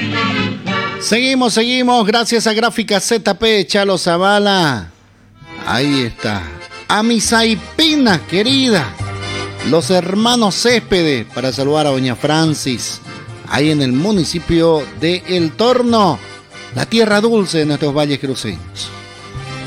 Seguimos, gracias a Gráfica ZP, Chalo Zavala. Ahí está. A mis aipinas, querida. Los hermanos Céspedes, para saludar a doña Francis, ahí en el municipio de El Torno, la tierra dulce de nuestros valles cruceños.